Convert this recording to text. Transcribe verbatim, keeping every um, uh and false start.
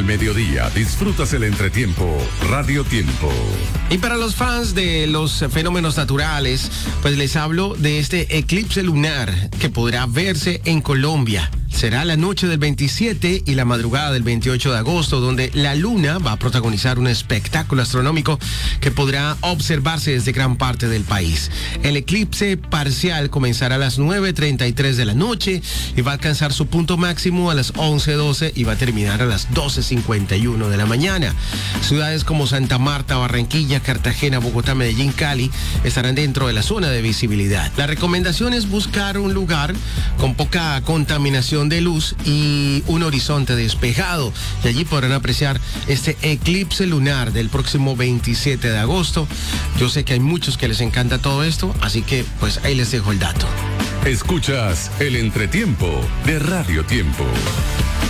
al mediodía disfrutas el entretiempo Radio Tiempo. Y para los fans de los fenómenos naturales, pues les hablo de este eclipse lunar que podrá verse en Colombia. Será la noche del veintisiete y la madrugada del veintiocho de agosto, donde la luna va a protagonizar un espectáculo astronómico que podrá observarse desde gran parte del país. El eclipse parcial comenzará a las nueve treinta y tres de la noche y va a alcanzar su punto máximo a las once doce y va a terminar a las doce cincuenta y uno de la mañana. Ciudades como Santa Marta, Barranquilla, Cartagena, Bogotá, Medellín, Cali estarán dentro de la zona de visibilidad. La recomendación es buscar un lugar con poca contaminación de luz y un horizonte despejado, y allí podrán apreciar este eclipse lunar del próximo veintisiete de agosto. Yo sé que hay muchos que les encanta todo esto, así que pues ahí les dejo el dato. Escuchas el entretiempo de Radio Tiempo.